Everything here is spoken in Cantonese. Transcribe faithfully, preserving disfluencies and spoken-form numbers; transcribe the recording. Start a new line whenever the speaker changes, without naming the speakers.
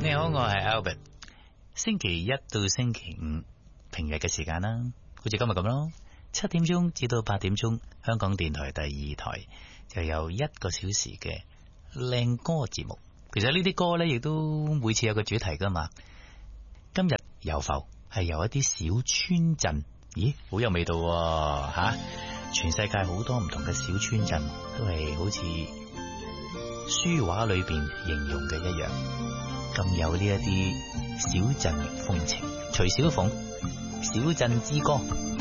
你好，我係 Albert。星期一到星期五平日嘅時間啦，好似今日咁咯，七點鐘至到八點鐘，香港電台第二台就有一個小時嘅靚歌節目。其實呢啲歌呢，亦都每次有個主題噶嘛。今日遊浮係由一啲小村鎮，咦，好有味道吓、啊！全世界好多唔同嘅小村鎮都係好似書畫裏邊形容嘅一樣，咁有呢一啲小鎮風情。徐小鳳《小鎮之歌》。